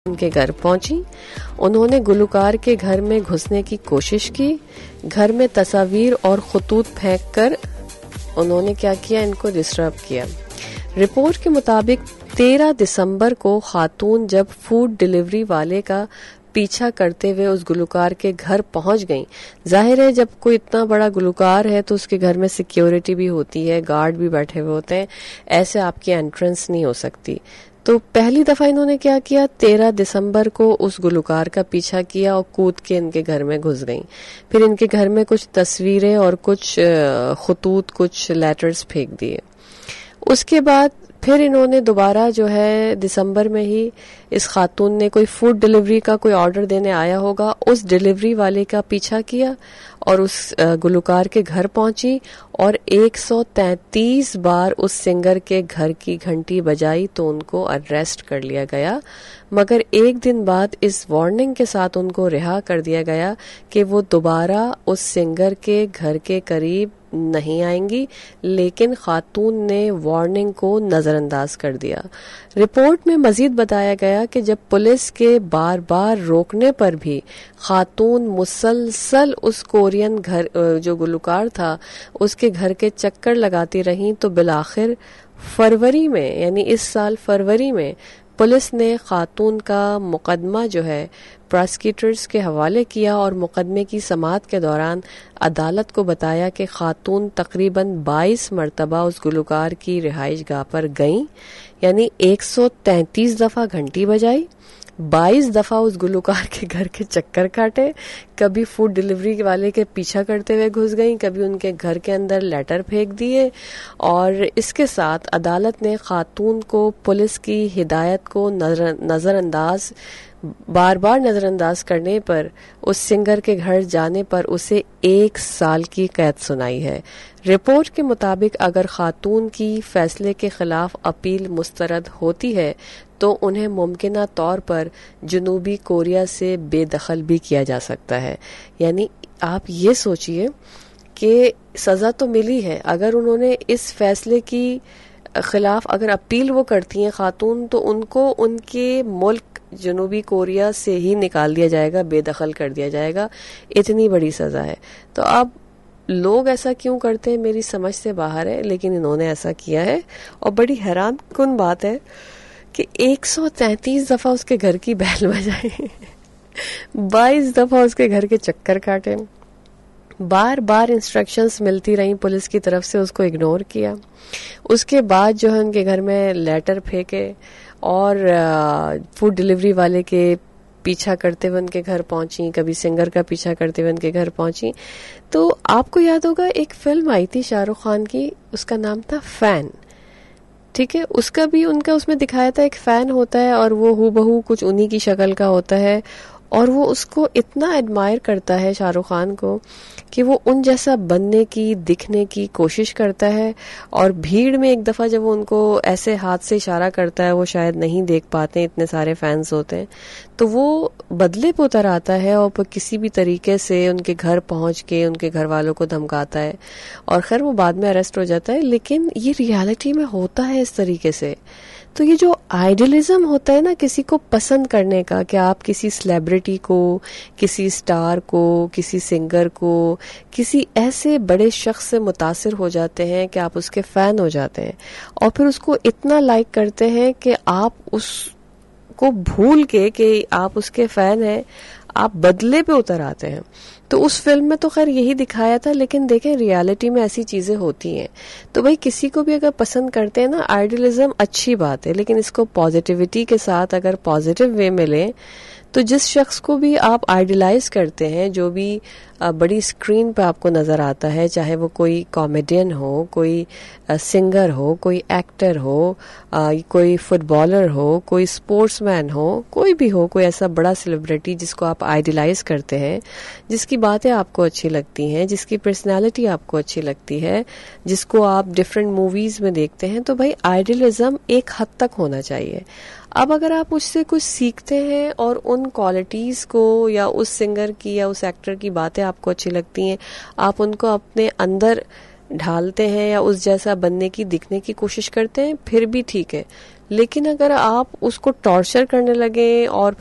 उनके घर पहुंची। उन्होंने गुलकार के घर में घुसने की कोशिश की। घर में तस्वीर और खतूत फेंक कर उन्होंने क्या किया, इनको डिस्टर्ब किया। रिपोर्ट के मुताबिक 13 दिसंबर को खातून जब फूड डिलीवरी वाले का पीछा करते हुए उस गुलकार के घर पहुंच गईं। जाहिर है जब कोई इतना बड़ा गुलकार है तो उसके घर में सिक्योरिटी भी होती है, गार्ड भी बैठे हुए होते हैं, ऐसे आपकी एंट्रेंस नहीं हो सकती। तो पहली दफा इन्होंने क्या किया, 13 दिसंबर को उस गुलकार का पीछा किया और कूद के इनके घर में घुस गईं। फिर इनके घर में कुछ तस्वीरें और कुछ खतूत, कुछ लेटर्स फेंक दिए। उसके बाद फिर इन्होंने दोबारा जो है दिसंबर में ही इस खातून ने कोई फूड डिलीवरी का कोई ऑर्डर देने आया होगा, उस डिलीवरी वाले का पीछा किया और उस गुलकार के घर पहुंची और 133 बार उस सिंगर के घर की घंटी बजाई तो उनको अरेस्ट कर लिया गया। मगर एक दिन बाद इस वार्निंग के साथ उनको रिहा कर दिया गया कि वो दोबारा उस सिंगर के घर के करीब नहीं आएंगी, लेकिन खातून ने वार्निंग को नजरअंदाज कर दिया। रिपोर्ट में मजीद बताया गया कि जब पुलिस के बार बार रोकने पर भी खातून मुसलसल उस कोरियन घर जो गुलकार था उसके घर के चक्कर लगाती रहीं, तो बिलाखिर फरवरी में, यानी इस साल फरवरी में पुलिस ने खातून का मुकदमा जो है प्रोसिक्यूटर्स के हवाले किया और मुकदमे की समाअत के दौरान अदालत को बताया कि खातून तकरीबन 22 मरतबा उस गुलकार की रिहाइश गाह पर गईं, यानी 133 दफा घंटी बजाई, 22 दफा उस गुलकार के घर के चक्कर काटे, कभी फूड डिलीवरी वाले के पीछा करते हुए घुस गईं, कभी उनके घर के अंदर लेटर फेंक दिए। और इसके साथ अदालत ने खातून को पुलिस की हिदायत को नजरअंदाज बार बार नजरअंदाज करने पर उस सिंगर के घर जाने पर उसे 1 साल की कैद सुनाई है। रिपोर्ट के मुताबिक अगर खातून की फैसले के खिलाफ अपील मुस्तरद होती है तो उन्हें मुमकिना तौर पर जनूबी कोरिया से बेदखल भी किया जा सकता है। यानी आप ये सोचिए कि सजा तो मिली है, अगर उन्होंने इस फैसले की खिलाफ अगर अपील वो करती हैं खातून, तो उनको उनके मुल्क जनूबी कोरिया से ही निकाल दिया जाएगा, बेदखल कर दिया जाएगा। इतनी बड़ी सजा है। तो अब लोग ऐसा क्यों करते हैं मेरी समझ से बाहर है, लेकिन इन्होंने ऐसा किया है। और बड़ी हैरान कुन बात है कि 133 दफा उसके घर की बैल बजाई, 22 दफा उसके घर के चक्कर काटे, बार बार इंस्ट्रक्शंस मिलती रही पुलिस की तरफ से, उसको इग्नोर किया। उसके बाद जो है उनके घर में लेटर फेंके और फूड डिलीवरी वाले के पीछा करते हुए उनके घर पहुंची, कभी सिंगर का पीछा करते हुए उनके घर पहुंची। तो आपको याद होगा एक फिल्म आई थी शाहरुख खान की, उसका नाम था फैन, ठीक है। उसका भी उनका उसमें दिखाया था एक फैन होता है और वो हूबहू कुछ उन्हीं की शक्ल का होता है और वो उसको इतना एडमायर करता है शाहरुख खान को कि वो उन जैसा बनने की, दिखने की कोशिश करता है। और भीड़ में एक दफा जब वो उनको ऐसे हाथ से इशारा करता है, वो शायद नहीं देख पाते, इतने सारे फैंस होते हैं, तो वो बदले पे उतर आता है और किसी भी तरीके से उनके घर पहुंच के उनके घर वालों को धमकाता है। और खैर वो बाद में अरेस्ट हो जाता है, लेकिन ये रियलिटी में होता है इस तरीके से। तो ये जो आइडियलिज्म होता है ना किसी को पसंद करने का, कि आप किसी सेलिब्रिटी को, किसी स्टार को, किसी सिंगर को, किसी ऐसे बड़े शख्स से मुतासिर हो जाते हैं कि आप उसके फैन हो जाते हैं और फिर उसको इतना लाइक करते हैं कि आप उसको भूल के कि आप उसके फैन हैं, आप बदले पे उतर आते हैं। तो उस फिल्म में तो खैर यही दिखाया था, लेकिन देखें रियलिटी में ऐसी चीजें होती हैं। तो भाई किसी को भी अगर पसंद करते हैं ना, आइडियलिज्म अच्छी बात है, लेकिन इसको पॉजिटिविटी के साथ अगर पॉजिटिव वे मिले तो जिस शख्स को भी आप आइडियलाइज करते हैं, जो भी बड़ी स्क्रीन पे आपको नजर आता है, चाहे वो कोई कॉमेडियन हो, कोई सिंगर हो, कोई एक्टर हो, कोई फुटबॉलर हो, कोई स्पोर्ट्समैन हो, कोई भी हो, कोई ऐसा बड़ा सेलिब्रिटी जिसको आप आइडियलाइज करते हैं, जिसकी बातें आपको अच्छी लगती हैं, जिसकी पर्सनालिटी आपको अच्छी लगती है, जिसको आप डिफरेंट मूवीज में देखते हैं, तो भाई आइडियलिज्म एक हद तक होना चाहिए। अब अगर आप उससे कुछ सीखते हैं और उन क्वालिटीज को या उस सिंगर की या उस एक्टर की बातें आपको अच्छी लगती हैं, आप उनको अपने अंदर ढालते हैं या उस जैसा बनने की, दिखने की कोशिश करते हैं, फिर भी ठीक है। लेकिन अगर आप उसको टॉर्चर करने लगे और